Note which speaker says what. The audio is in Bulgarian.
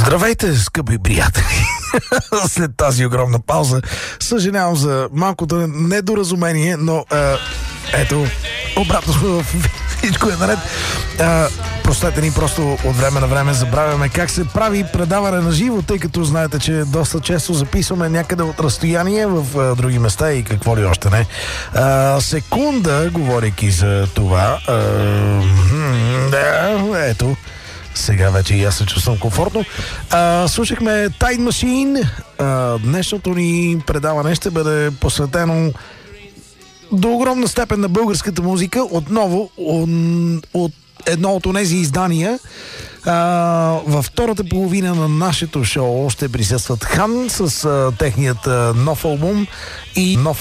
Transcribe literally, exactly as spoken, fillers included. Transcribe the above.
Speaker 1: Здравейте, скъпи приятели! След тази огромна пауза, съжалявам за малкото недоразумение, но а, ето, обратно всичко е наред. А, простете ни, просто от време на време забравяме как се прави предаване на живо, тъй като знаете, че доста често записваме някъде от разстояние в а, други места и какво ли още не. А, секунда, говорейки за това, а, да, ето, сега вече и аз се чувствам комфортно. А, слушахме Time Machine. А, днешното ни предаване ще бъде посветено до огромна степен на българската музика. Отново от, от едно от онези издания. А, във втората половина на нашето шоу ще присъстват Хан с а, техният а, нов албум и нов